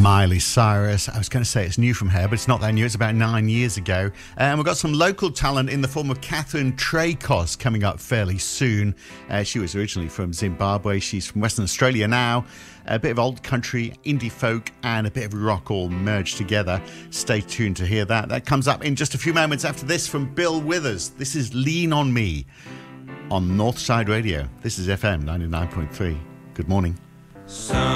Miley Cyrus. I was going to say it's new from her, but it's not that new. It's about 9 years ago. And we've got some local talent in the form of Catherine Tracos coming up fairly soon. She was originally from Zimbabwe. She's from Western Australia now. A bit of old country, indie folk, and a bit of rock all merged together. Stay tuned to hear that. That comes up in just a few moments after this from Bill Withers. This is Lean On Me on Northside Radio. This is FM 99.3. Good morning.